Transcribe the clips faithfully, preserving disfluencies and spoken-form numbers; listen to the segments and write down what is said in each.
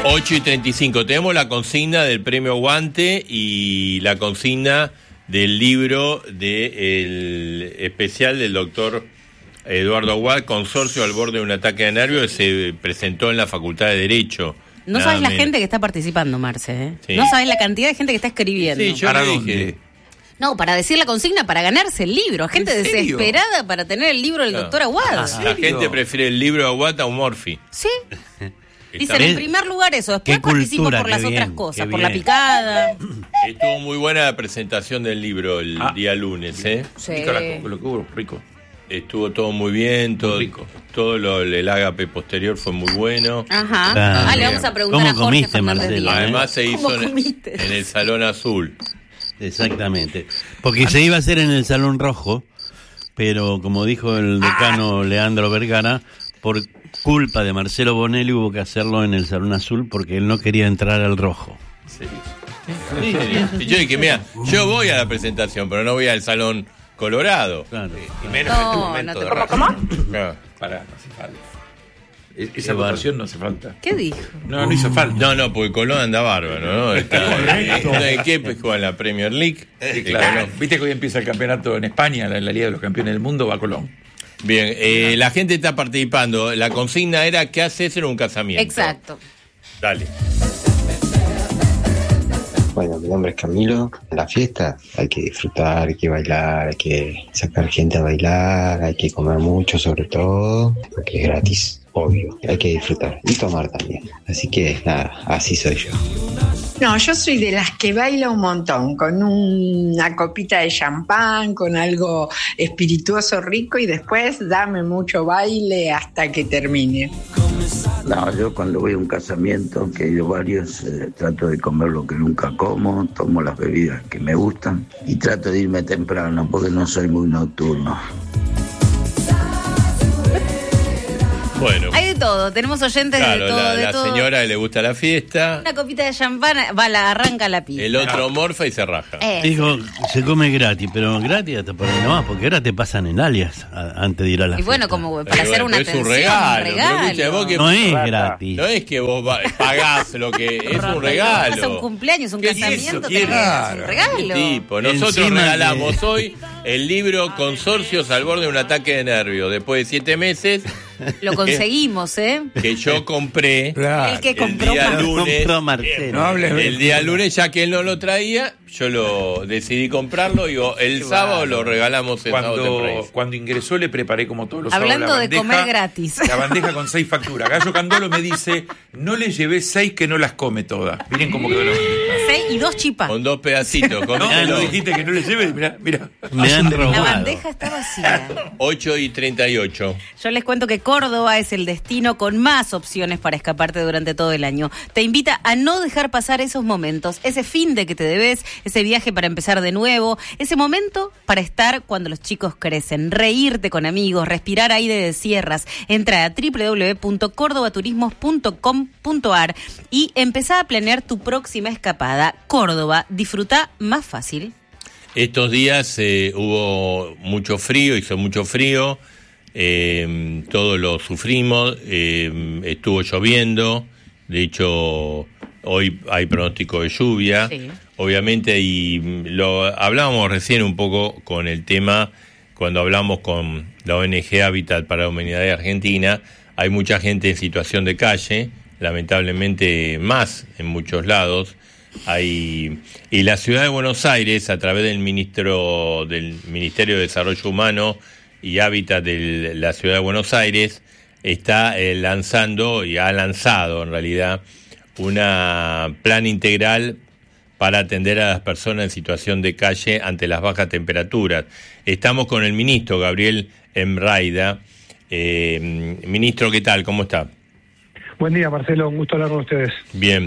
ocho y treinta y cinco. Tenemos la consigna del premio Aguante y la consigna del libro del especial del doctor Eduardo Aguad, Consorcio al borde de un ataque de nervios, que se presentó en la Facultad de Derecho. No sabes la gente que está participando, Marce, ¿eh? Sí. No sabes la cantidad de gente que está escribiendo. Sí, yo ¿Para le dónde? dije. No, para decir la consigna, para ganarse el libro. Gente ¿En serio? desesperada para tener el libro del Claro. doctor Aguad. La gente prefiere el libro de Aguad a un Morphy. Sí. Está Dicen en bien. primer lugar eso, después Qué participo cultura, por las qué otras bien, cosas, qué por la bien. picada. Estuvo muy buena la presentación del libro el Ah. día lunes, ¿eh? Sí. Rico la- lo que hubo, rico. Estuvo todo muy bien, todo, rico. todo lo, el ágape posterior fue muy bueno. Ajá. Claro. Ah, le vamos a preguntar ¿Cómo a Jorge comiste, Fernández Marcelo? Díaz. Además se ¿Cómo hizo en, comiste? en el Salón Azul. Exactamente. Porque se iba a hacer en el Salón Rojo, pero como dijo el decano Leandro Vergara, por culpa de Marcelo Bonelli hubo que hacerlo en el Salón Azul porque él no quería entrar al rojo. Sí. Sí, sí. Y yo dije, mira, yo voy a la presentación, pero no voy al Salón Colorado. Claro. Y menos en este No, momento no de te... raja. ¿Cómo? Claro. Pará, no hace falta. E- Esa Qué votación no hace falta. ¿Qué dijo? No, no hizo falta. No, no, porque Colón anda bárbaro, ¿no? Está, ¿de qué pues, juega en la Premier League? Sí, De claro. Colón. Viste que hoy empieza el campeonato en España, la, la Liga de los Campeones del Mundo, va a Colón. Bien, eh, la gente está participando. La consigna era ¿qué haces en un casamiento? Exacto. Dale. Bueno, mi nombre es Camilo. En la fiesta hay que disfrutar, hay que bailar, hay que sacar gente a bailar, hay que comer mucho sobre todo, porque es gratis, obvio. Hay que disfrutar y tomar también. Así que nada, así soy yo. No, yo soy de las que baila un montón, con una copita de champán, con algo espirituoso rico y después dame mucho baile hasta que termine. No, yo cuando voy a un casamiento, que he ido varios, eh, trato de comer lo que nunca como, tomo las bebidas que me gustan y trato de irme temprano porque no soy muy nocturno. Bueno, Hay de todo, tenemos oyentes claro, de todo, la, de la todo. señora que le gusta la fiesta, Una copita de champán, va, la arranca la pista. el otro morfa y se raja. Eh, Dijo, se come gratis, pero gratis hasta por ahí nomás, porque ahora te pasan en alias a- antes de ir a la y bueno, fiesta. como para Pero hacer bueno, una pero es un atención, regalo, un pero escucha, regalo. vos que- No es gratis. No es que vos va- pagás lo que es un Vas a un regalo. cumpleaños, un ¿Qué es casamiento, eso? te ¿Qué regalas un raro? regalo. ¿Qué tipo? Nosotros Encima regalamos que- hoy el libro Consorcios al borde de un ataque de nervios. Después de siete meses Lo conseguimos, ¿eh? que yo compré Claro. El que el compró día más. lunes. Compró Marcelo. No hables El día lunes, ya que él no lo traía, yo lo decidí comprarlo y el sábado lo regalamos el sábado Cuando, temprano. cuando ingresó le preparé como todos los Hablando sábados la de bandeja, comer gratis. La bandeja con seis facturas. Gallo Candolo me dice, no le llevé seis que no las come todas. Miren cómo quedó la bandeja. Seis y dos chipas. Con dos pedacitos, No, cómetelo. no dijiste que no le lleve, mirá, mirá. Me han La robado. bandeja está vacía. ocho y treinta y ocho. Yo les cuento que Córdoba es el destino con más opciones para escaparte durante todo el año. Te invita a no dejar pasar esos momentos, ese fin de que te debes, ese viaje para empezar de nuevo, ese momento para estar cuando los chicos crecen, reírte con amigos, respirar aire de sierras. Entra a doble u doble u doble u punto córdoba turismos punto com punto a r y empezá a planear tu próxima escapada. Córdoba, disfruta más fácil. Estos días eh, hubo mucho frío, hizo mucho frío, eh, todos lo sufrimos, eh, estuvo lloviendo, de hecho hoy hay pronóstico de lluvia, Sí. obviamente, y lo hablábamos recién un poco con el tema, cuando hablamos con la O N G Hábitat para la Humanidad de Argentina, hay mucha gente en situación de calle, lamentablemente más en muchos lados. Hay, y la ciudad de Buenos Aires, a través del ministro del Ministerio de Desarrollo Humano y Hábitat de la ciudad de Buenos Aires, está eh, lanzando y ha lanzado en realidad una plan integral para atender a las personas en situación de calle ante las bajas temperaturas. Estamos con el ministro Gabriel Emraida. Eh, ministro, ¿qué tal? ¿Cómo está? Buen día, Marcelo, un gusto hablar con ustedes. Bien.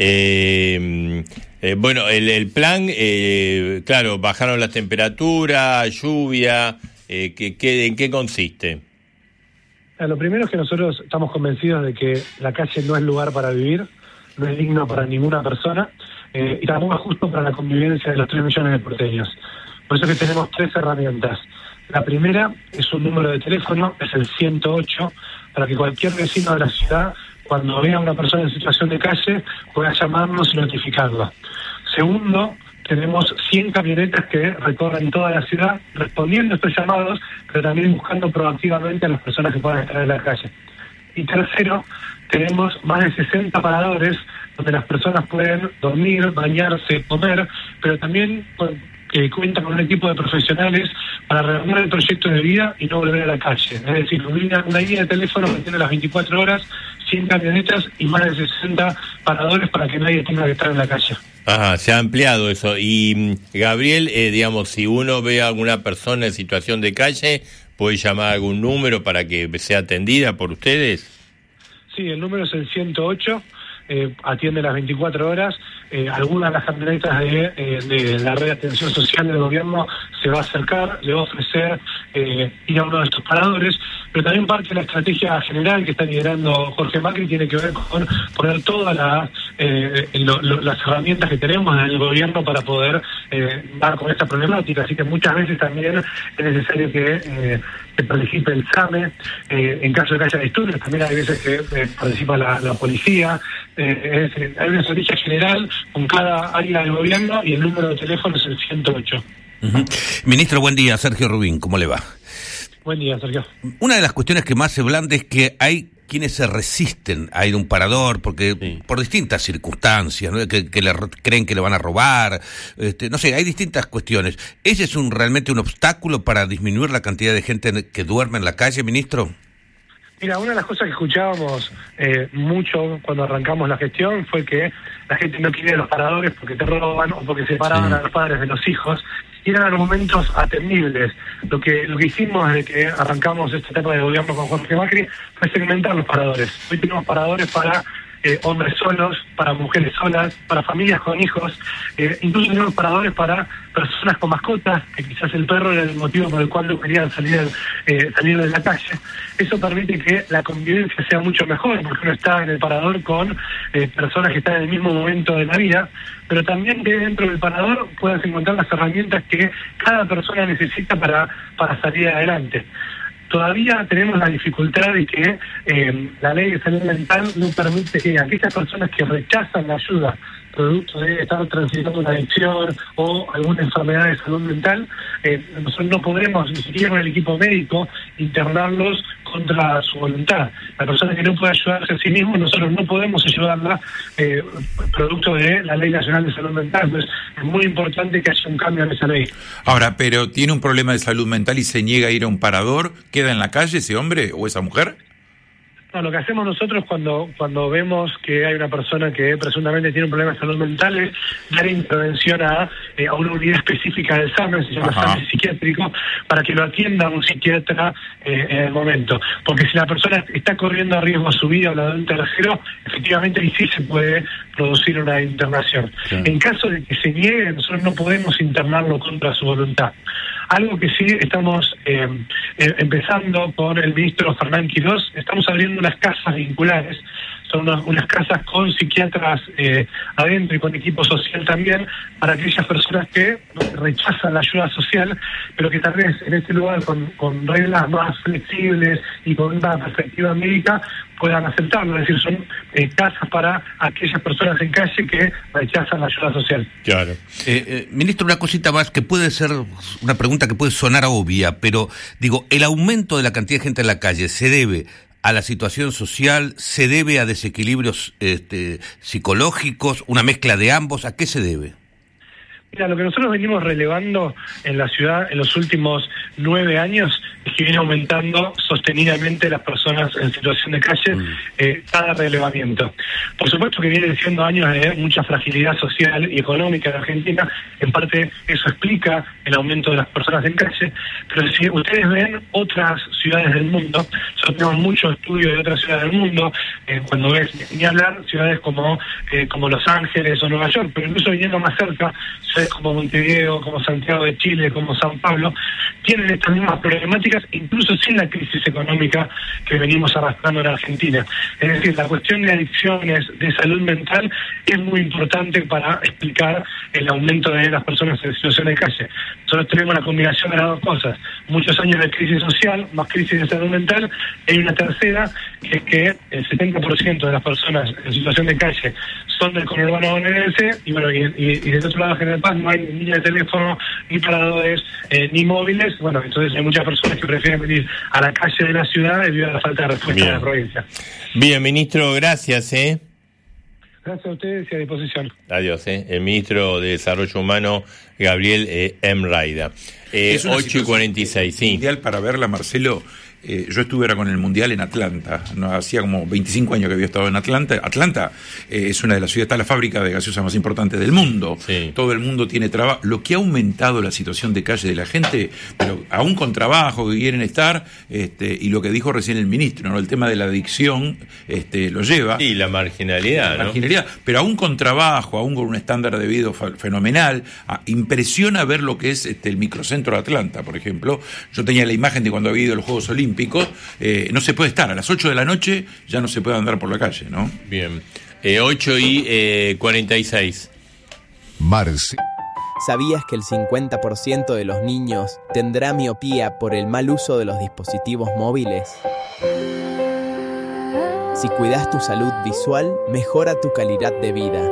Eh, eh, bueno, el, el plan, eh, claro, bajaron las temperaturas, lluvia, eh, ¿qué, qué, ¿en qué consiste? Eh, Lo primero es que nosotros estamos convencidos de que la calle no es lugar para vivir, no es digno para ninguna persona, eh, y tampoco es justo para la convivencia de los tres millones de porteños. Por eso es que tenemos tres herramientas. La primera es un número de teléfono, es el ciento ocho, para que cualquier vecino de la ciudad cuando vea a una persona en situación de calle, pueda llamarnos y notificarlo. Segundo, tenemos cien camionetas que recorren toda la ciudad respondiendo a estos llamados, pero también buscando proactivamente a las personas que puedan estar en la calle. Y tercero, tenemos más de sesenta paradores donde las personas pueden dormir, bañarse, comer, pero también que cuentan con un equipo de profesionales para reanudar el proyecto de vida y no volver a la calle. Es decir, una, una línea de teléfono que tiene las veinticuatro horas, cien camionetas y más de sesenta paradores para que nadie tenga que estar en la calle. Ajá, se ha ampliado eso. Y Gabriel, eh, digamos, si uno ve a alguna persona en situación de calle, ¿puede llamar a algún número para que sea atendida por ustedes? Sí, el número es el ciento ocho, eh, atiende las veinticuatro horas. Eh, algunas de las camionetas de, eh, de la red de atención social del gobierno se va a acercar, le va a ofrecer eh, ir a uno de estos paradores, pero también parte de la estrategia general que está liderando Jorge Macri tiene que ver con poner todas las, eh, lo, lo, las herramientas que tenemos en el gobierno para poder eh, dar con esta problemática, así que muchas veces también es necesario que, eh, que participe el SAME, eh, en caso de que haya disturbios, también hay veces que eh, participa la, la policía, eh, es, hay una estrategia general con cada área del gobierno y el número de teléfono es el ciento ocho. Uh-huh. Ministro, buen día. Sergio Rubín, ¿cómo le va? Buen día, Sergio. Una de las cuestiones que más se blande es que hay quienes se resisten a ir a un parador porque sí. por distintas circunstancias, ¿no? que, que le, creen que le van a robar, este, no sé, hay distintas cuestiones. ¿Ese es un realmente un obstáculo para disminuir la cantidad de gente que duerme en la calle, ministro? Mira, una de las cosas que escuchábamos eh, mucho cuando arrancamos la gestión fue que la gente no quiere los paradores porque te roban o porque separaban sí. a los padres de los hijos, y eran argumentos atendibles. Lo que lo que hicimos desde que arrancamos esta etapa de gobierno con Jorge Macri fue segmentar los paradores. Hoy tenemos paradores para eh, hombres solos, para mujeres solas, para familias con hijos, eh, incluso tenemos paradores para personas con mascotas, que quizás el perro era el motivo por el cual no querían salir, eh, salir de la calle. Eso permite que la convivencia sea mucho mejor, porque uno está en el parador con eh, personas que están en el mismo momento de la vida, pero también que dentro del parador puedas encontrar las herramientas que cada persona necesita para, para salir adelante. Todavía tenemos la dificultad de que eh, la ley de salud mental no permite que aquellas personas que rechazan la ayuda producto de estar transitando una adicción o alguna enfermedad de salud mental, eh, nosotros no podremos, ni siquiera con el equipo médico, internarlos contra su voluntad. La persona que no puede ayudarse a sí mismo, nosotros no podemos ayudarla eh, producto de la Ley Nacional de Salud Mental. Entonces, es muy importante que haya un cambio en esa ley. Ahora, pero tiene un problema de salud mental y se niega a ir a un parador, ¿queda en la calle ese hombre o esa mujer? No, lo que hacemos nosotros cuando cuando vemos que hay una persona que presuntamente tiene un problema de salud mental es dar intervención a, eh, a una unidad específica del SAME, se llama SAME psiquiátrico, para que lo atienda un psiquiatra eh, en el momento. Porque si la persona está corriendo a riesgo a su vida o la de un tercero, efectivamente ahí sí se puede producir una internación. Sí. En caso de que se niegue, nosotros no podemos internarlo contra su voluntad. Algo que sí estamos eh, eh, empezando con el ministro Fernán Quirós, estamos abriendo unas casas vinculares, son unas, unas casas con psiquiatras eh, adentro y con equipo social también, para aquellas personas que ¿no? rechazan la ayuda social, pero que tal vez en este lugar con, con reglas más flexibles y con una perspectiva médica puedan aceptarlo, es decir, son eh, casas para aquellas personas en calle que rechazan la ayuda social. Claro. Eh, eh, ministro, una cosita más que puede ser una pregunta que puede sonar obvia, pero digo, ¿el aumento de la cantidad de gente en la calle se debe a la situación social, se debe a desequilibrios este, psicológicos, una mezcla de ambos? ¿A qué se debe? Mira, lo que nosotros venimos relevando en la ciudad en los últimos nueve años es que viene aumentando sostenidamente las personas en situación de calle, mm. eh, cada relevamiento. Por supuesto que vienen siendo años de mucha fragilidad social y económica en Argentina, en parte eso explica el aumento de las personas en calle, pero si ustedes ven otras ciudades del mundo, nosotros tenemos mucho estudio de otras ciudades del mundo, eh, cuando ves, ni hablar, ciudades como, eh, como Los Ángeles o Nueva York, pero incluso viniendo más cerca, ciudades ciudades como Montevideo, como Santiago de Chile, como San Pablo, tienen estas mismas problemáticas, incluso sin la crisis económica que venimos arrastrando en Argentina. Es decir, la cuestión de adicciones, de salud mental, es muy importante para explicar el aumento de las personas en situación de calle. Nosotros tenemos la combinación de las dos cosas, muchos años de crisis social, más crisis de salud mental, y hay una tercera, que es que el setenta por ciento de las personas en situación de calle son del conurbano bonaerense, y bueno, y, y, y del otro lado de General Paz no hay ni línea de teléfono, ni paradores, eh, ni móviles. Bueno, entonces hay muchas personas que prefieren venir a la calle de la ciudad debido a la falta de respuesta Bien. de la provincia. Bien, ministro, gracias, ¿eh? Gracias a ustedes y a disposición. Adiós, ¿eh? El ministro de Desarrollo Humano, Gabriel eh, M. Raida. Eh, Es una ocho y cuarenta y seis, sí. Mundial para verla, Marcelo. Eh, yo estuve ahora con el Mundial en Atlanta, no, hacía como veinticinco años que había estado en Atlanta. Atlanta eh, es una de las ciudades, está la fábrica de gaseosa más importante del mundo. Sí. Todo el mundo tiene trabajo. Lo que ha aumentado la situación de calle de la gente, pero aún con trabajo que quieren estar, este, y lo que dijo recién el ministro, ¿no? El tema de la adicción este, lo lleva. Y la marginalidad, La ¿no? marginalidad, pero aún con trabajo, aún con un estándar de vida fa- fenomenal, ah, impresiona ver lo que es este, el microcentro de Atlanta, por ejemplo. Yo tenía la imagen de cuando había ido a los Juegos Olímpicos, eh, no se puede estar, a las ocho de la noche ya no se puede andar por la calle, ¿no? Bien. Eh, ocho y eh, cuarenta y seis. Marce. ¿Sabías que el cincuenta por ciento de los niños tendrá miopía por el mal uso de los dispositivos móviles? Si cuidas tu salud visual, mejora tu calidad de vida.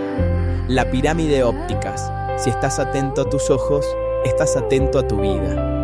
La Pirámide Ópticas. Si estás atento a tus ojos, estás atento a tu vida.